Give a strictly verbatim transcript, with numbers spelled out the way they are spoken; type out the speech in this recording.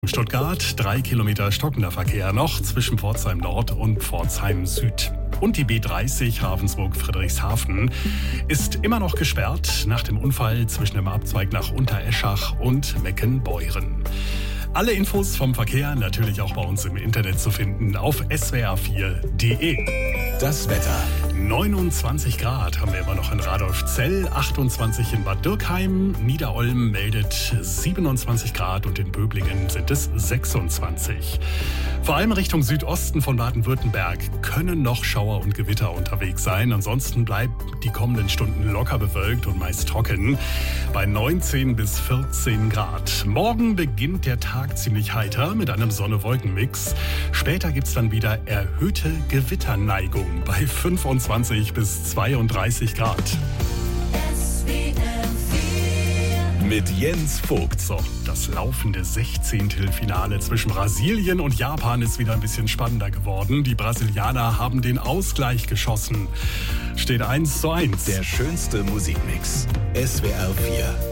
Stuttgart, drei Kilometer stockender Verkehr noch zwischen Pforzheim Nord und Pforzheim Süd. Und die B dreißig Ravensburg-Friedrichshafen ist immer noch gesperrt nach dem Unfall zwischen dem Abzweig nach Untereschach und Meckenbeuren. Alle Infos vom Verkehr natürlich auch bei uns im Internet zu finden auf s w r vier punkt d e. Das Wetter. neunundzwanzig Grad haben wir immer noch in Radolfzell, achtundzwanzig in Bad Dürkheim, Niederolm meldet siebenundzwanzig Grad und in Böblingen sind es sechsundzwanzig. Vor allem Richtung Südosten von Baden-Württemberg können noch Schauer und Gewitter unterwegs sein. Ansonsten bleibt die kommenden Stunden locker bewölkt und meist trocken bei neunzehn bis vierzehn Grad. Morgen beginnt der Tag ziemlich heiter mit einem Sonne-Wolken-Mix. Später gibt es dann wieder erhöhte Gewitterneigung bei fünfundzwanzig bis zweiunddreißig Grad. Mit Jens Vogt. So, das laufende Sechzehntelfinale zwischen Brasilien und Japan ist wieder ein bisschen spannender geworden. Die Brasilianer haben den Ausgleich geschossen. Steht eins zu eins. Der schönste Musikmix. S W R vier.